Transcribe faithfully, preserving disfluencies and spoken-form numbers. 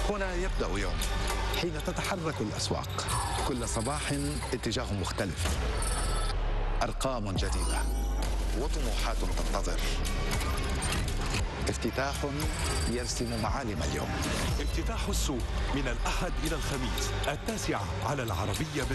هنا يبدأ يوم حين تتحرك الأسواق، كل صباح اتجاه مختلف، أرقام جديدة وطموحات تنتظر، افتتاح يرسم معالم اليوم. افتتاح السوق من الأحد إلى الخميس التاسعة على العربية.